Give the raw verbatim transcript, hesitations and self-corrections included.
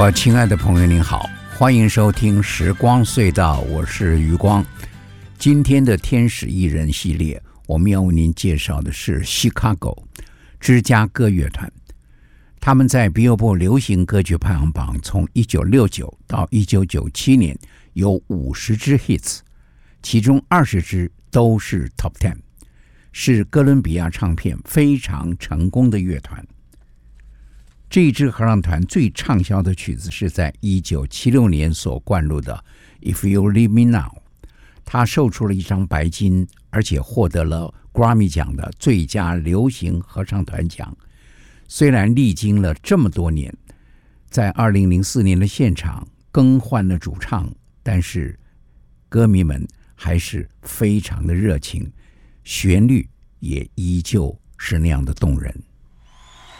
我亲爱的朋友您好，欢迎收听时光隧道，我是余光。今天的天使艺人系列，我们要为您介绍的是 Chicago 芝加哥乐团。他们在 Billboard 流行歌曲排行榜从一九六九到一九九七年有五十支 hits， 其中二十支都是 Top 十， 是哥伦比亚唱片非常成功的乐团。这一支合唱团最畅销的曲子是在一九七六年所灌录的 If You Leave Me Now， 他售出了一张白金，而且获得了 Grammy 奖的最佳流行合唱团奖。虽然历经了这么多年，在二零零四年的现场更换了主唱，但是歌迷们还是非常的热情，旋律也依旧是那样的动人。